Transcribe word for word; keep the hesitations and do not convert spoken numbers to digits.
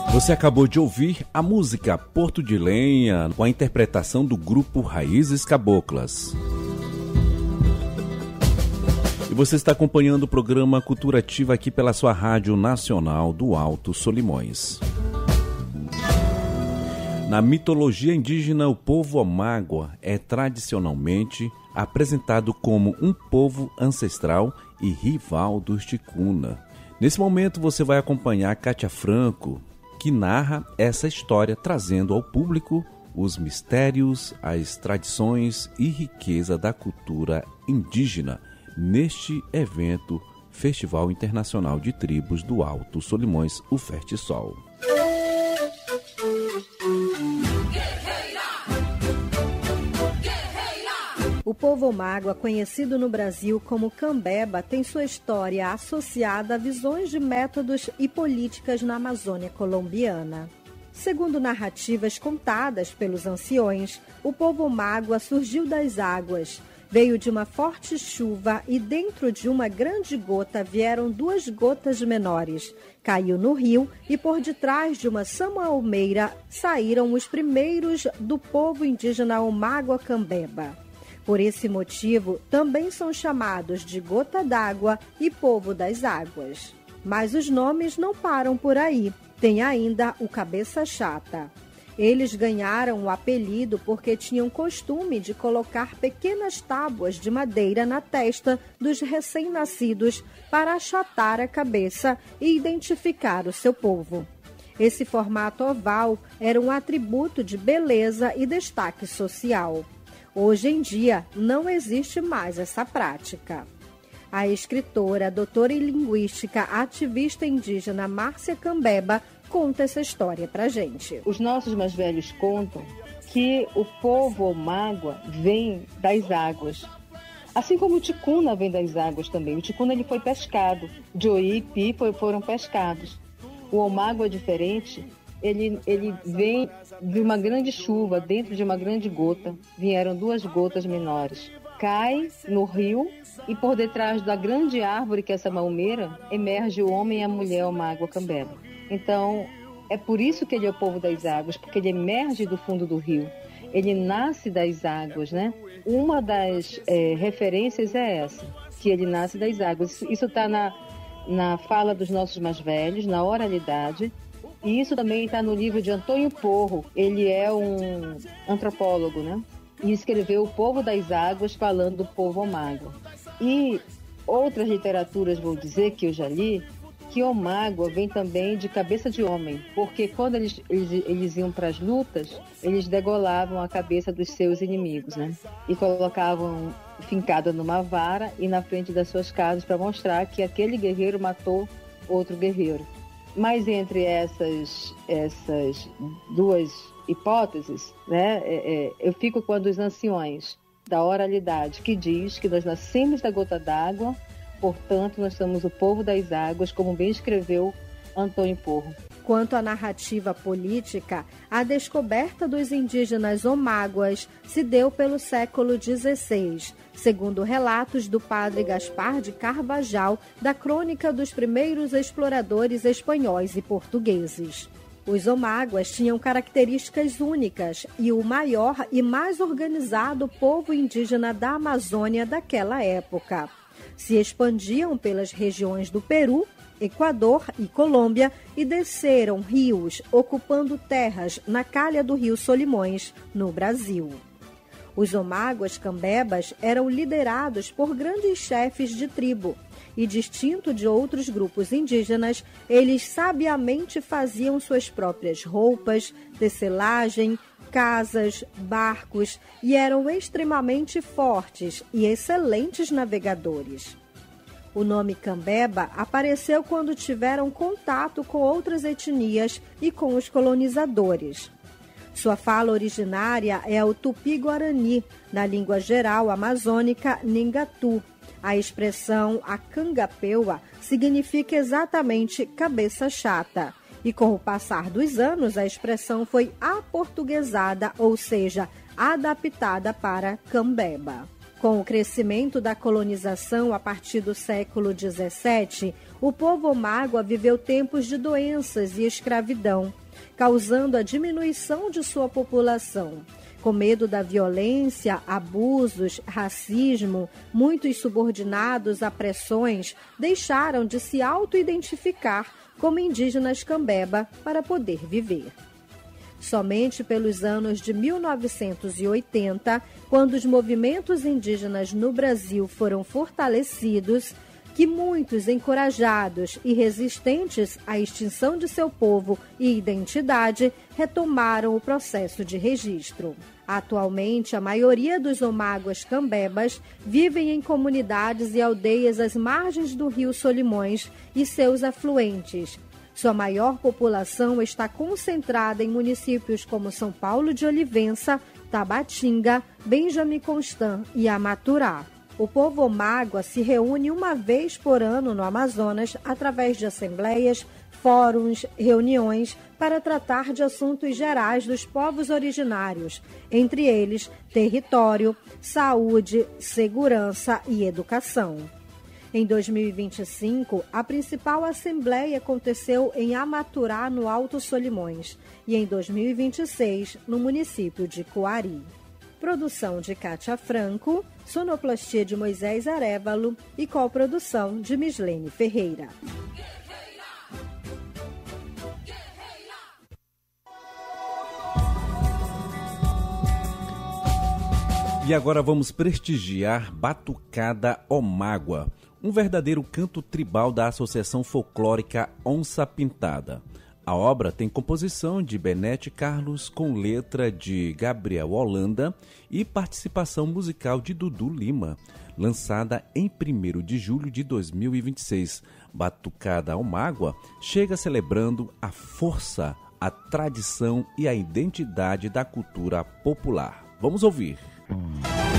Você acabou de ouvir a música Porto de Lenha, com a interpretação do grupo Raízes Caboclas. E você está acompanhando o programa Cultura Ativa aqui pela sua Rádio Nacional do Alto Solimões. Na mitologia indígena, o povo Omágua é tradicionalmente apresentado como um povo ancestral e rival dos Ticuna. Nesse momento você vai acompanhar Kátia Franco, que narra essa história, trazendo ao público os mistérios, as tradições e riqueza da cultura indígena neste evento Festival Internacional de Tribos do Alto Solimões, o Fertisol. O povo Omágua, conhecido no Brasil como Cambeba, tem sua história associada a visões de métodos e políticas na Amazônia colombiana. Segundo narrativas contadas pelos anciões, o povo Omágua surgiu das águas, veio de uma forte chuva e dentro de uma grande gota vieram duas gotas menores. Caiu no rio e por detrás de uma samualmeira saíram os primeiros do povo indígena Omágua Cambeba. Por esse motivo, também são chamados de Gota d'Água e Povo das Águas. Mas os nomes não param por aí. Tem ainda o Cabeça Chata. Eles ganharam o apelido porque tinham costume de colocar pequenas tábuas de madeira na testa dos recém-nascidos para achatar a cabeça e identificar o seu povo. Esse formato oval era um atributo de beleza e destaque social. Hoje em dia, não existe mais essa prática. A escritora, doutora em linguística, ativista indígena Márcia Cambeba conta essa história pra gente. Os nossos mais velhos contam que o povo Omágua vem das águas. Assim como o Ticuna vem das águas também. O Ticuna ele foi pescado. Joí e Pi foram pescados. O Omágua é diferente. Ele, ele vem de uma grande chuva, dentro de uma grande gota. Vieram duas gotas menores. Cai no rio e por detrás da grande árvore, que é essa malmeira, emerge o homem e a mulher Omágua Cambeba. Então, é por isso que ele é o povo das águas, porque ele emerge do fundo do rio. Ele nasce das águas, né? Uma das é, referências é essa, que ele nasce das águas. Isso está na, na fala dos nossos mais velhos, na oralidade. E isso também está no livro de Antônio Porro. Ele é um antropólogo, né? E escreveu O Povo das Águas, falando do povo Omágua. E outras literaturas, vou dizer, que eu já li, que Omágua vem também de cabeça de homem, porque quando eles, eles, eles iam para as lutas, eles degolavam a cabeça dos seus inimigos, né? E colocavam fincada numa vara e na frente das suas casas para mostrar que aquele guerreiro matou outro guerreiro. Mas entre essas, essas duas hipóteses, né, é, é, eu fico com a dos anciões da oralidade, que diz que nós nascemos da gota d'água, portanto nós somos o povo das águas, como bem escreveu Antônio Porro. Quanto à narrativa política, a descoberta dos indígenas omáguas se deu pelo século dezesseis, segundo relatos do padre Gaspar de Carvajal, da crônica dos primeiros exploradores espanhóis e portugueses. Os omáguas tinham características únicas e o maior e mais organizado povo indígena da Amazônia daquela época. Se expandiam pelas regiões do Peru, Equador e Colômbia e desceram rios, ocupando terras na calha do rio Solimões, no Brasil. Os omáguas cambebas eram liderados por grandes chefes de tribo e, distinto de outros grupos indígenas, eles sabiamente faziam suas próprias roupas, tecelagem, casas, barcos e eram extremamente fortes e excelentes navegadores. O nome Cambeba apareceu quando tiveram contato com outras etnias e com os colonizadores. Sua fala originária é o tupi-guarani, na língua geral amazônica Ningatu. A expressão acangapeua significa exatamente cabeça chata. E com o passar dos anos, a expressão foi aportuguesada, ou seja, adaptada para Cambeba. Com o crescimento da colonização a partir do século dezessete, o povo Omágua viveu tempos de doenças e escravidão. causando a diminuição de sua população. Com medo da violência, abusos, racismo, muitos subordinados a pressões deixaram de se auto-identificar como indígenas Cambeba para poder viver. Somente pelos anos de mil novecentos e oitenta, quando os movimentos indígenas no Brasil foram fortalecidos, que muitos encorajados e resistentes à extinção de seu povo e identidade retomaram o processo de registro. Atualmente, a maioria dos Omáguas Cambebas vivem em comunidades e aldeias às margens do rio Solimões e seus afluentes. Sua maior população está concentrada em municípios como São Paulo de Olivença, Tabatinga, Benjamin Constant e Amaturá. O povo Omágua se reúne uma vez por ano no Amazonas através de assembleias, fóruns, reuniões para tratar de assuntos gerais dos povos originários, entre eles território, saúde, segurança e educação. Em dois mil e vinte e cinco, a principal assembleia aconteceu em Amaturá, no Alto Solimões, e em dois mil e vinte e seis, no município de Coari. Produção de Kátia Franco, sonoplastia de Moisés Arévalo e coprodução de Mislene Ferreira. E agora vamos prestigiar Batucada Omágua, um verdadeiro canto tribal da Associação Folclórica Onça Pintada. A obra tem composição de Benete Carlos com letra de Gabriel Holanda e participação musical de Dudu Lima, lançada em primeiro de julho de dois mil e vinte e seis. Batucada Omágua chega celebrando a força, a tradição e a identidade da cultura popular. Vamos ouvir.